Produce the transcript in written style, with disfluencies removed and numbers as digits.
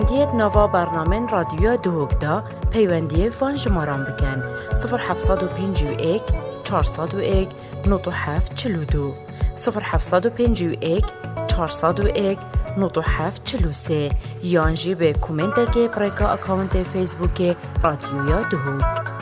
دیت نوا برنامه رادیو دهوگدا پیوندی فان جماران بکن 0751 401 9742 0751 401 9743 یانجی به کومنت که پریکا اکاونت فیسبوک رادیو دهوگ.